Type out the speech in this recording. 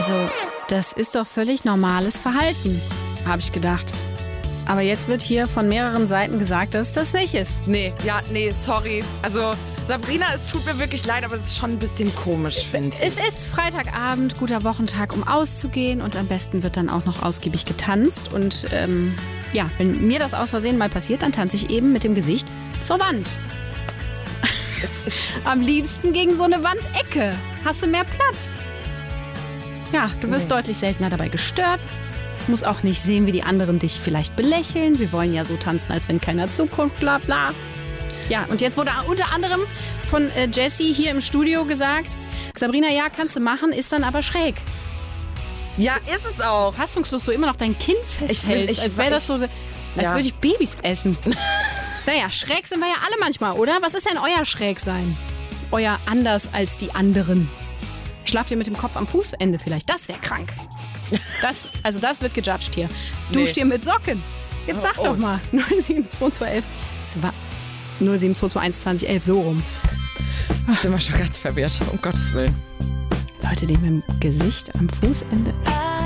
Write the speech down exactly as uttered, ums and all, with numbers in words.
Also, das ist doch völlig normales Verhalten, habe ich gedacht. Aber jetzt wird hier von mehreren Seiten gesagt, dass das nicht ist. Nee, ja, nee, sorry. Also, Sabrina, es tut mir wirklich leid, aber es ist schon ein bisschen komisch, finde ich. Es ist Freitagabend, guter Wochentag, um auszugehen. Und am besten wird dann auch noch ausgiebig getanzt. Und ähm, ja, wenn mir das aus Versehen mal passiert, dann tanze ich eben mit dem Gesicht zur Wand. Am liebsten gegen so eine Wandecke. Hast du mehr Platz? Ja, du wirst nee. deutlich seltener dabei gestört. Muss auch nicht sehen, wie die anderen dich vielleicht belächeln. Wir wollen ja so tanzen, als wenn keiner zuguckt, bla bla. Ja, und jetzt wurde unter anderem von äh, Jessie hier im Studio gesagt, Sabrina, ja, kannst du machen, ist dann aber schräg. Ja, ist es auch. Fassungslos, du immer noch dein Kinn festhältst, ich will, ich, als wäre das so, als ja. würde ich Babys essen. Naja, schräg sind wir ja alle manchmal, oder? Was ist denn euer Schrägsein? Euer anders als die anderen? Schlaft ihr mit dem Kopf am Fußende vielleicht? Das wäre krank. Das, also das wird gejudged hier. Nee. Duscht ihr mit Socken? Jetzt sag oh, oh. doch mal. null sieben zwei zwei eins null sieben zwei zwei eins zwanzig elf, so rum. Jetzt sind wir schon ganz verwirrt, um Gottes Willen. Leute, die mit dem Gesicht am Fußende...